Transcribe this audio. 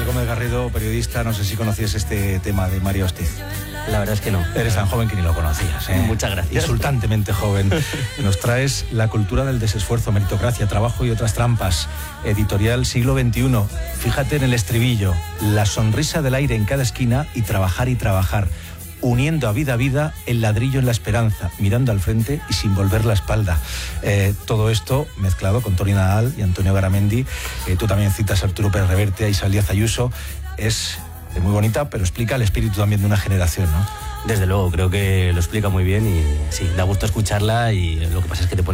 Miguel Gómez Garrido, periodista, no sé si conocías este tema de María Hostiz. La verdad es que no. Eres tan joven que ni lo conocías, ¿eh? Muchas gracias. Insultantemente joven. Nos traes La cultura del desesfuerzo, meritocracia, trabajo y otras trampas. Editorial Siglo XXI. Fíjate en el estribillo. La sonrisa del aire en cada esquina y trabajar. Uniendo a vida el ladrillo en la esperanza, mirando al frente y sin volver la espalda. Todo esto mezclado con Toni Nadal y Antonio Garamendi. Tú también citas a Arturo Pérez Reverte, a Isabel Díaz Ayuso. Es muy bonita, pero explica el espíritu también de una generación, ¿no? Desde luego, creo que lo explica muy bien y sí, da gusto escucharla, y lo que pasa es que te pone